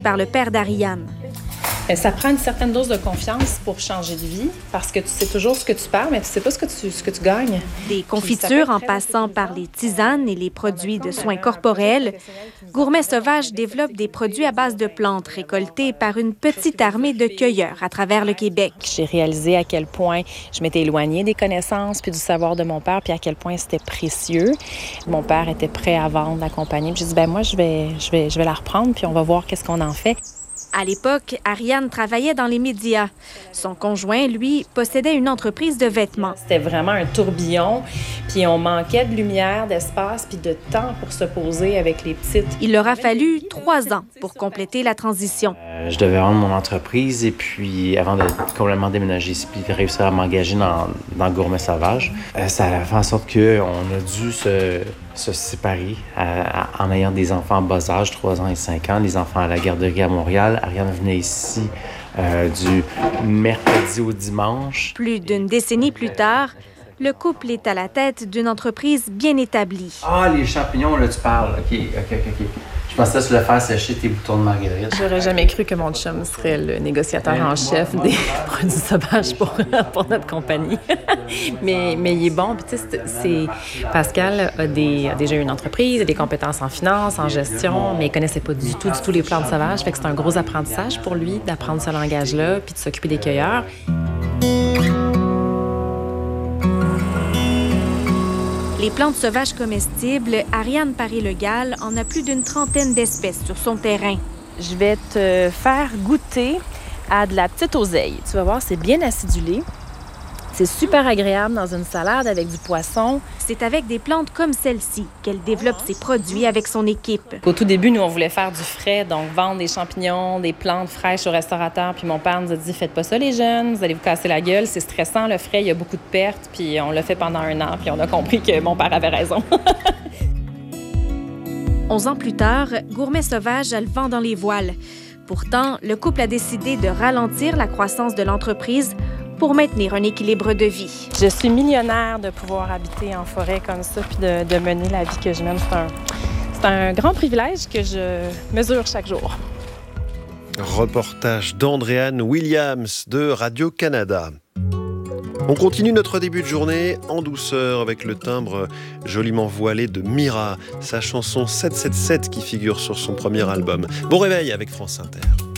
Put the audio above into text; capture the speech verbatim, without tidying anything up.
par le père d'Ariane. Ça prend une certaine dose de confiance pour changer de vie parce que tu sais toujours ce que tu perds, mais tu ne sais pas ce que tu, ce que tu gagnes. Des confitures en passant par les tisanes et les produits de soins corporels, Gourmet Sauvage développe des produits à base de plantes récoltées par une petite armée de cueilleurs à travers le Québec. J'ai réalisé à quel point je m'étais éloignée des connaissances puis du savoir de mon père, puis à quel point c'était précieux. Mon père était prêt à vendre la compagnie. J'ai dit, ben moi, je vais, je vais, je vais la reprendre, puis on va voir qu'est-ce qu'on en fait. À l'époque, Ariane travaillait dans les médias. Son conjoint, lui, possédait une entreprise de vêtements. C'était vraiment un tourbillon, puis on manquait de lumière, d'espace, puis de temps pour se poser avec les petites. Il leur a fallu trois ans pour compléter la transition. Euh, je devais vendre mon entreprise et puis, avant de complètement déménager ici, puis de réussir à m'engager dans, dans Gourmet Sauvage, euh, ça a fait en sorte qu'on a dû se... se séparer euh, en ayant des enfants en bas âge, trois ans et cinq ans, les enfants à la garderie à Montréal. Ariane venait ici euh, du mercredi au dimanche. Plus d'une décennie plus tard, le couple est à la tête d'une entreprise bien établie. Ah, les champignons, là, tu parles. OK, OK, OK, OK. Je pensais se le faire sécher tes boutons de marguerite. J'aurais jamais cru que mon chum serait le négociateur en chef des produits sauvages pour, pour notre compagnie. mais, mais il est bon. Puis, tu sais, c'est, Pascal a, des, a déjà eu une entreprise, a des compétences en finance, en gestion, mais il connaissait pas du tout, du tout les plantes sauvages. Fait que c'est un gros apprentissage pour lui d'apprendre ce langage-là puis de s'occuper des cueilleurs. Les plantes sauvages comestibles, Ariane Paré-Legal en a plus d'une trentaine d'espèces sur son terrain. Je vais te faire goûter à de la petite oseille. Tu vas voir, c'est bien acidulé. C'est super agréable dans une salade avec du poisson. C'est avec des plantes comme celle-ci qu'elle développe ses produits avec son équipe. Au tout début, nous, on voulait faire du frais, donc vendre des champignons, des plantes fraîches aux restaurateurs. Puis mon père nous a dit, faites pas ça, les jeunes, vous allez vous casser la gueule, c'est stressant, le frais, il y a beaucoup de pertes. Puis on l'a fait pendant un an, puis on a compris que mon père avait raison. Onze ans plus tard, Gourmet Sauvage a le vent dans les voiles. Pourtant, le couple a décidé de ralentir la croissance de l'entreprise pour maintenir un équilibre de vie. Je suis millionnaire de pouvoir habiter en forêt comme ça puis de, de mener la vie que je mène. C'est un, c'est un grand privilège que je mesure chaque jour. Reportage d'Andréane Williams de Radio-Canada. On continue notre début de journée en douceur avec le timbre joliment voilé de Mira, sa chanson sept cent soixante-dix-sept qui figure sur son premier album. Bon réveil avec France Inter.